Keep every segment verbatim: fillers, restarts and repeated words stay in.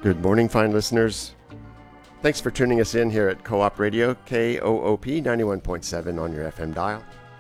Good morning, fine listeners. Thanks for tuning us in here at Co-op Radio, K O O P ninety-one point seven on your F M dial.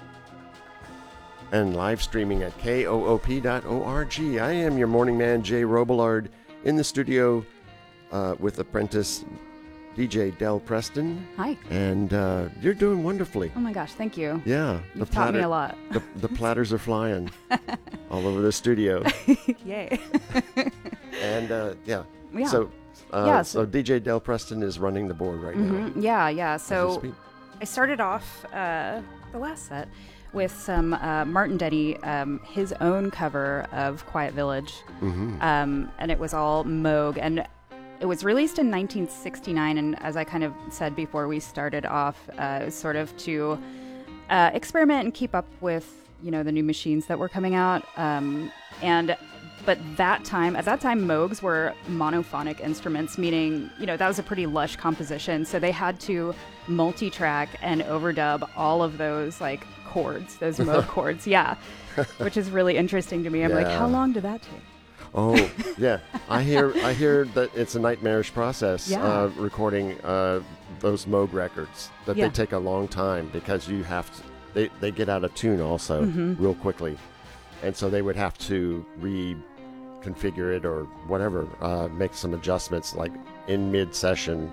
And live streaming at K O O P dot org. I am your morning man, Jay Robillard, in the studio uh, with apprentice D J Del Preston. Hi. And uh, you're doing wonderfully. Oh my gosh, thank you. Yeah. You've taught platter, me a lot. the, the platters are flying all over the studio. Yay. And uh, yeah. Yeah. So, uh, yeah, so, so D J Del Preston is running the board right mm-hmm. now. Yeah, yeah. So I started off uh, the last set with some uh, Martin Denny, um, his own cover of Quiet Village. Mm-hmm. Um, and it was all Moog. And it was released in nineteen sixty-nine. And as I kind of said before we started off, uh, it was sort of to uh, experiment and keep up with, you know, the new machines that were coming out. Um, and But that time, at that time, Moogs were monophonic instruments, meaning, you know, that was a pretty lush composition. So they had to multi-track and overdub all of those, like, chords, those Moog chords. Yeah, which is really interesting to me. I'm yeah. like, how long did that take? Oh, yeah. I hear I hear that it's a nightmarish process, yeah. uh, recording uh, those Moog records, that yeah. they take a long time because you have to, they, they get out of tune also mm-hmm. real quickly. And so they would have to re... configure it or whatever, uh, make some adjustments like in mid-session.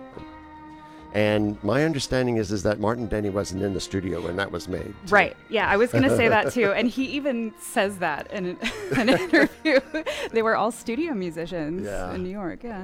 And my understanding is is that Martin Denny wasn't in the studio when that was made. Too. Right. Yeah, I was going to say that too. And he even says that in an interview. They were all studio musicians yeah. in New York. Yeah.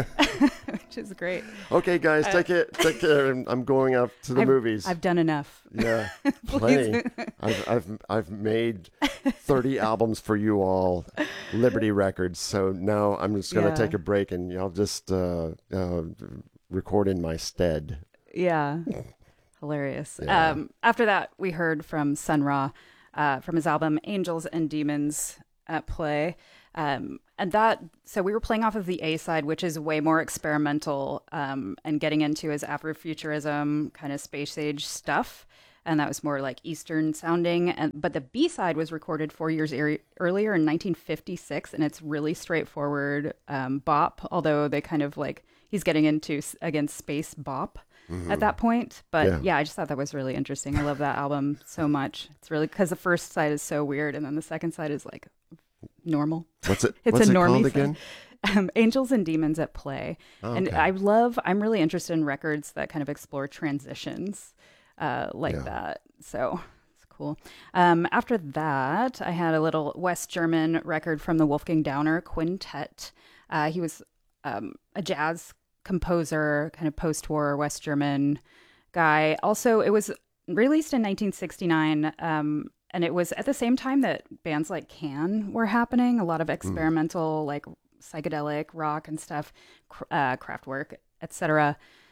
Which is great. Okay, guys, uh, take it. Take care. I'm going up to the I've, movies. I've done enough. Yeah, plenty. I've, I've I've made thirty albums for you all, Liberty Records. So now I'm just going to yeah. take a break, and y'all just uh, uh, record in my stead. Yeah, hilarious. Yeah. Um, after that, we heard from Sun Ra uh, from his album Angels and Demons at Play. Um, and that, so we were playing off of the A side, which is way more experimental um, and getting into his Afrofuturism kind of space age stuff. And that was more like Eastern sounding. And but the B side was recorded four years er- earlier in nineteen fifty-six. And it's really straightforward um, bop, although they kind of like, he's getting into, again, space bop mm-hmm. at that point. But yeah. yeah, I just thought that was really interesting. I love that album so much. It's really, because the first side is so weird. And then the second side is like, normal. What's it? It's what's a it normie called again? Um, Angels and Demons at Play. Oh, and okay. I love, I'm really interested in records that kind of explore transitions uh, like yeah. that. So it's cool. Um, after that, I had a little West German record from the Wolfgang Downer Quintet. Uh, he was um, a jazz composer, kind of post-war West German guy. Also, it was released in nineteen sixty-nine. Um, And it was at the same time that bands like Can were happening, a lot of experimental, mm. like psychedelic rock and stuff, uh, Kraftwerk, et cetera.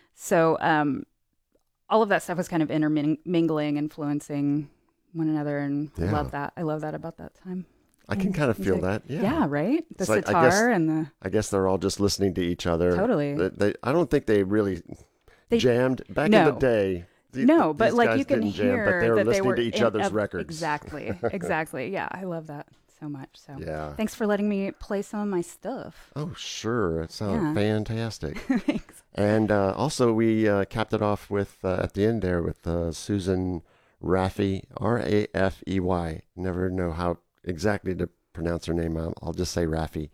So um, all of that stuff was kind of intermingling, influencing one another, and yeah. I love that. I love that about that time. I can kind of feel that. Yeah, yeah right? The it's sitar like, I guess, and the... I guess they're all just listening to each other. Totally. They, they, I don't think they really they, jammed back no. in the day. No, but like you can jam, hear but they were that listening they were to each in, other's uh, records. Exactly, exactly. Yeah, I love that so much. So yeah. Thanks for letting me play some of my stuff. Oh, sure. It sounds yeah. fantastic. Thanks. And uh, also we uh, capped it off with, uh, at the end there, with uh, Susan Rafey, R A F E Y. Never know how exactly to pronounce her name. I'll, I'll just say Rafey.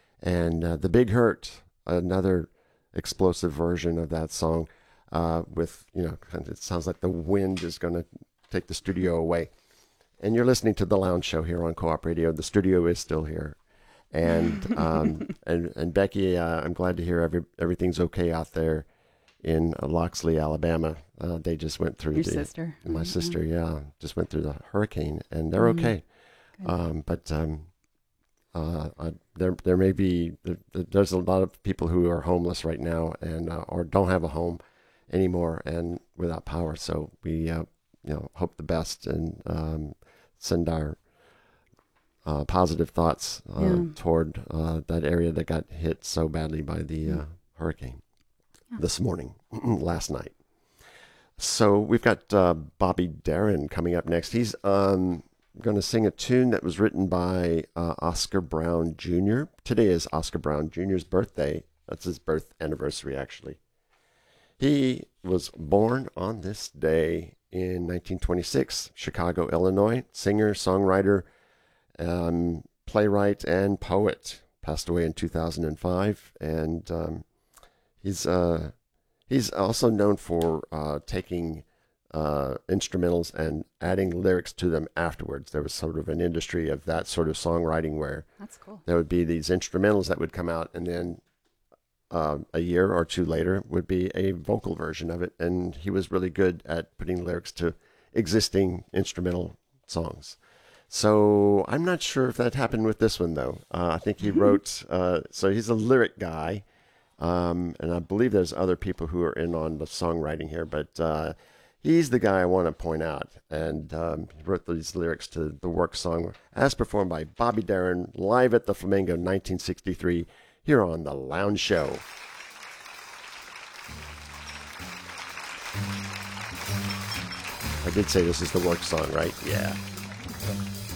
And uh, The Big Hurt, another explosive version of that song. Uh, with, you know, it sounds like the wind is going to take the studio away. And you're listening to The Lounge Show here on Co-op Radio. The studio is still here. And um, and, and Becky, uh, I'm glad to hear every, everything's okay out there in uh, Loxley, Alabama. Uh, they just went through Your the... sister. My mm-hmm. sister, yeah. Just went through the hurricane, and they're mm-hmm. okay. Um, but um, uh, uh, there there may be... There, there's a lot of people who are homeless right now and uh, or don't have a home anymore and without power. So we, uh, you know, hope the best and um, send our uh, positive thoughts uh, yeah. toward uh, that area that got hit so badly by the uh, hurricane yeah. this morning, last night. So we've got uh, Bobby Darin coming up next. He's um, going to sing a tune that was written by uh, Oscar Brown Junior Today is Oscar Brown Junior's birthday, That's his birth anniversary, actually. He was born on this day in nineteen twenty-six, Chicago, Illinois. Singer, songwriter, um, playwright, and poet. Passed away in two thousand five, and um, he's uh, he's also known for uh, taking uh, instrumentals and adding lyrics to them afterwards. There was sort of an industry of that sort of songwriting where That's cool. there would be these instrumentals that would come out, and then uh, a year or two later would be a vocal version of it. And he was really good at putting lyrics to existing instrumental songs. So I'm not sure if that happened with this one, though. Uh, I think he wrote, uh, so he's a lyric guy. Um, and I believe there's other people who are in on the songwriting here, but uh, he's the guy I want to point out. And um, he wrote these lyrics to the work song as performed by Bobby Darin live at the Flamingo nineteen sixty-three here on The Lounge Show. I did say this is the work song, right? Yeah.